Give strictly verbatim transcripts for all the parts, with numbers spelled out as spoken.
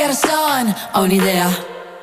Garçon, ho un'idea.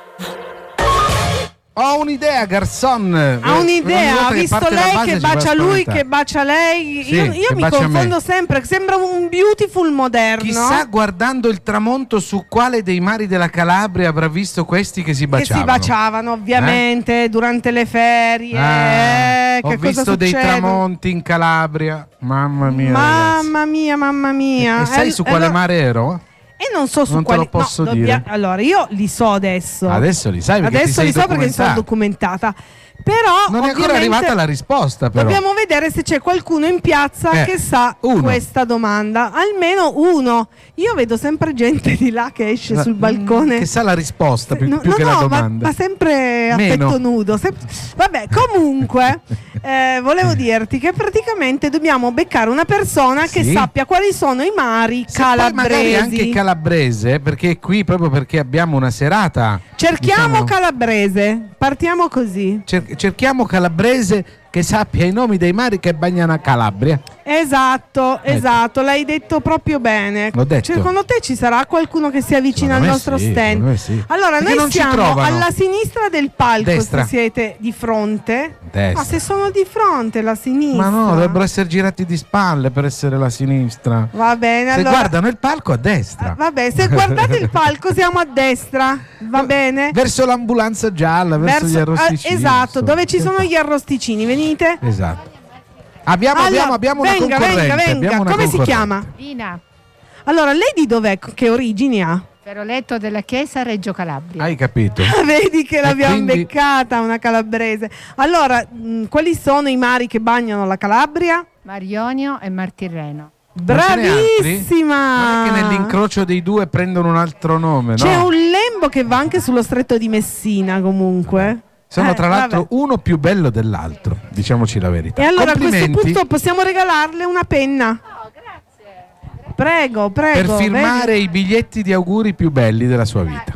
Ho un'idea, Garçon. Ha un'idea, ha visto lei che bacia lui, che bacia lei. Sì, io io mi confondo sempre, sembra un Beautiful moderno. Chissà, guardando il tramonto, su quale dei mari della Calabria avrà visto questi che si baciavano. Che si baciavano, ovviamente, eh? durante le ferie. Ah, eh, ho che visto cosa dei succede? tramonti in Calabria. Mamma mia, Mamma ragazzi. mia, mamma mia. E, e sai Eh, su quale allora- mare ero? E non so su Non te quali lo posso no, dire. dobbia- Allora, io li so adesso. Adesso li sai perché ti Adesso sei li so perché mi sono documentata. documentata. Però Non è ancora ovviamente arrivata la risposta, però. dobbiamo vedere se c'è qualcuno in piazza Eh, che sa uno. questa domanda. Almeno uno. Io vedo sempre gente di là che esce sul balcone. Che sa la risposta più, No, più no, che no, la ma, domanda. ma sempre a Meno. petto nudo. sem- Vabbè, comunque, eh, volevo dirti che praticamente dobbiamo beccare una persona che Sì. sappia quali sono i mari Se poi magari calabresi. anche calabrese, perché è qui proprio perché abbiamo una serata. Cerchiamo diciamo, calabrese, partiamo così. cer- cerchiamo calabrese che sappia i nomi dei mari che bagnano a Calabria. Esatto, esatto, l'hai detto proprio bene. L'ho detto. Secondo te ci sarà qualcuno che si avvicina al Secondo me nostro sì, stand? secondo me sì. Allora, Perché noi non ci siamo trovano? alla sinistra del palco, Destra. se siete di fronte. Destra. Ma se sono di fronte, la sinistra. Ma no, dovrebbero essere girati di spalle per essere la sinistra. Va bene, Se allora. guardano il palco a destra. Vabbè, se guardate il palco siamo a destra, va bene? Verso l'ambulanza gialla, verso, gli Verso- arrosticini. ah, esatto, insomma. dove ci sono gli arrosticini, venite? Esatto. Abbiamo, Allora, abbiamo, abbiamo venga, una concorrente. venga, venga. abbiamo una Come si concorrente. chiama? Ina, Allora, lei di dov'è? Che origini ha? Feroletto della Chiesa, Reggio Calabria. Hai capito? Vedi che l'abbiamo quindi- beccata una calabrese. Allora, mh, quali sono i mari che bagnano la Calabria? Mar Ionio e Mar Tirreno. Non ce n'è altri? Bravissima! Non è che nell'incrocio dei due prendono un altro nome, C'è no? un lembo che va anche sullo stretto di Messina, comunque. Sono Eh, tra l'altro vabbè. uno più bello dell'altro, diciamoci la verità. E allora a questo Complimenti punto possiamo regalarle una penna. Oh, grazie. Prego, prego. per firmare vedi? i biglietti di auguri più belli della sua vita.